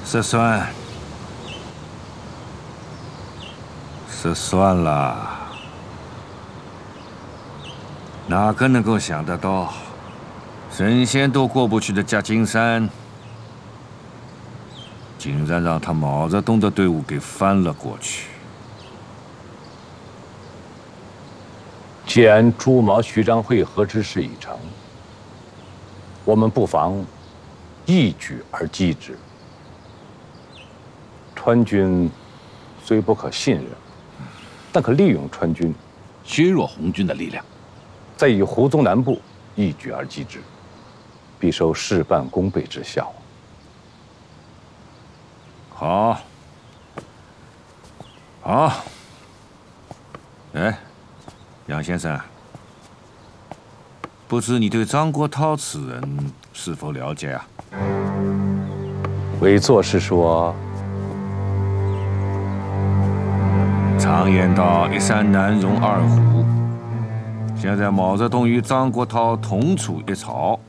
失算，失算了。哪个能够想得到，神仙都过不去的夹金山，竟然让他毛泽东的队伍给翻了过去。 既然朱毛、徐章会合之事已成，我们不妨一举而击之。川军虽不可信任，但可利用川军削弱红军的力量，再以胡宗南部一举而击之，必收事半功倍之效。 好，好。哎，杨先生，不知你对张国焘此人是否了解啊？ 韦作是说， 常言道，一山难容二虎。现在毛泽东与张国焘同处一巢，